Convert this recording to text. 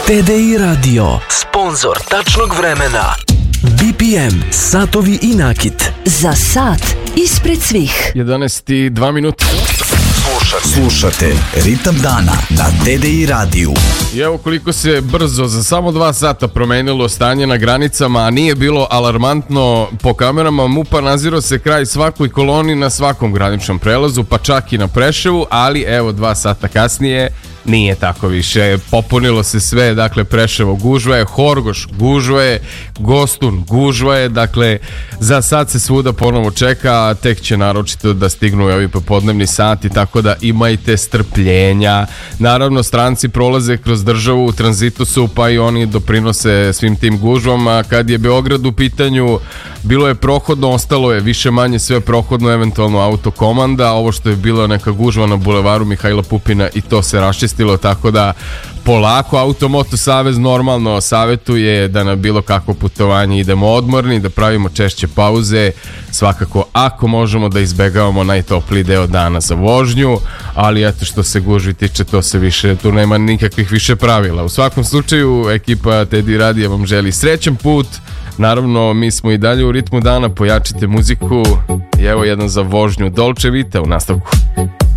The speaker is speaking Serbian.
TDI Radio, sponsor tačnog vremena. BPM, satovi i nakit. Za sat ispred svih. 11:02 minuta. Slušate Ritam dana na TDI radiju. I evo koliko se brzo za samo 2 sata promenilo stanje na granicama, a nije bilo alarmantno. Po kamerama MUP-a nazirao se kraj svakoj koloni na svakom graničnom prelazu, pa čak i na Preševu, ali evo 2 sata kasnije nije tako više. Popunilo se sve, dakle Preševo gužva je, Horgoš gužva je, Gostun gužva je, dakle za sad se svuda ponovo čeka, a tek će naročito da stignu ovi popodnevni sati, tako da imajte strpljenja. Naravno, stranci prolaze kroz državu, u tranzitu su, pa i oni doprinose svim tim gužvama. Kad je Beograd u pitanju, bilo je prohodno, ostalo je više manje sve prohodno, eventualno autokomanda, ovo što je bila neka gužva na bulevaru Mihajla Pupina i to se raščistilo, tako da polako. Automoto savez normalno savetuje da na bilo kakvo putovanje idemo odmorni, da pravimo češće pauze, svakako ako možemo da izbegavamo najtopliji deo dana za vožnju, ali eto što se gužvi tiče, to se više, tu nema nikakvih više pravila. U svakom slučaju ekipa TDI radija vam želi srećan put. Naravno, mi smo i dalje u ritmu dana, pojačite muziku i evo jedan za vožnju Dolce Vita u nastavku.